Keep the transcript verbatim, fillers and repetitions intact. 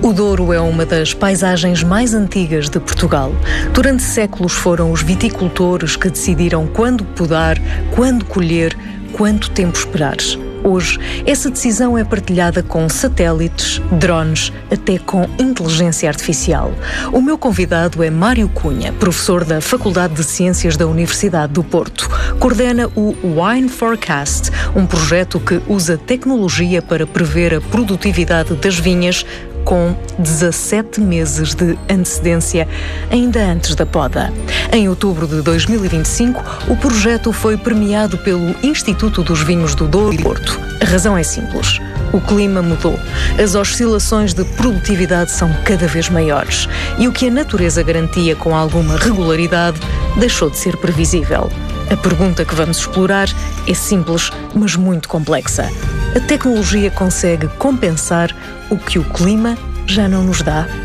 O Douro é uma das paisagens mais antigas de Portugal. Durante séculos foram os viticultores que decidiram quando podar, quando colher, quanto tempo esperar. Hoje, essa decisão é partilhada com satélites, drones, até com inteligência artificial. O meu convidado é Mário Cunha, professor da Faculdade de Ciências da Universidade do Porto. Coordena o Wine Forecast, um projeto que usa tecnologia para prever a produtividade das vinhas com dezassete meses de antecedência, ainda antes da poda. Em outubro de dois mil e vinte e cinco, o projeto foi premiado pelo Instituto dos Vinhos do Douro e Porto. A razão é simples. O clima mudou. As oscilações de produtividade são cada vez maiores. E o que a natureza garantia com alguma regularidade deixou de ser previsível. A pergunta que vamos explorar é simples, mas muito complexa. A tecnologia consegue compensar o que o clima já não nos dá?